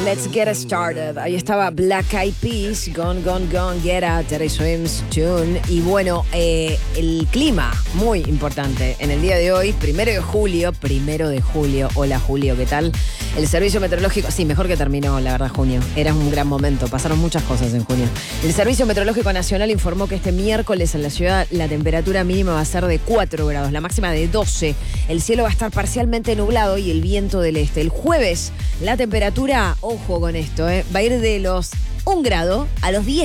Let's Get Started. Ahí estaba Black Eyed Peas, Gone, Gone, Gone, Get Out, Terry Swims, Tune. Y bueno, el clima, muy importante. En el día de hoy, 1 de julio. Hola Julio, ¿qué tal? El servicio meteorológico, sí, mejor que terminó, la verdad, junio. Era un gran momento, pasaron muchas cosas en junio. El Servicio Meteorológico Nacional informó que este miércoles en la ciudad la temperatura mínima va a ser de 4 grados, la máxima de 12. El cielo va a estar parcialmente nublado y el viento del este. El jueves, la temperatura, ojo con esto, va a ir de los 1 grado a los 10